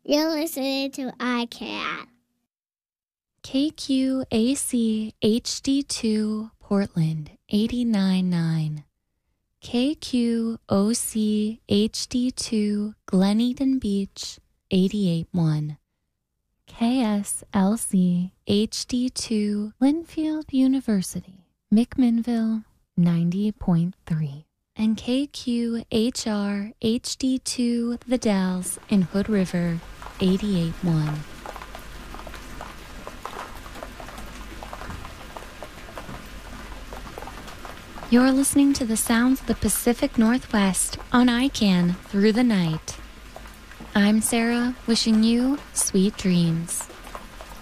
You're listening to iCat. KQAC HD2 Portland 89.9. KQOC HD2 Glen Eden Beach 88.1. KSLC HD2 Linfield University McMinnville 90.3. And KQHR HD2 The Dalles in Hood River 88.1. You're listening to the sounds of the Pacific Northwest on ICANN through the night. I'm Sarah, wishing you sweet dreams.